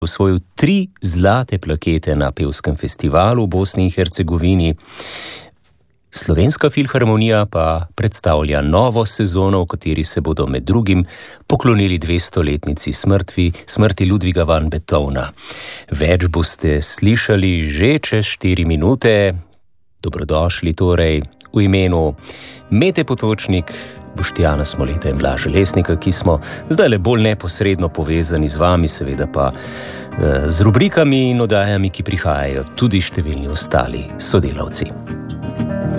osvojil 3 zlate plakete na pevskem festivalu v Bosni in Hercegovini. Slovenska filharmonija pa predstavlja novo sezono, v kateri se bodo med drugim poklonili 200-letnici smrti Ludviga van Beethovna. Več boste slišali že čez 4 minute. Dobrodošli torej v imenu Mete Potočnik, Boštjana Smoleta in Blaža Lesnika, ki smo zdaj le bolj neposredno povezani z vami, seveda pa z rubrikami in oddajami, ki prihajajo tudi številni ostali sodelavci.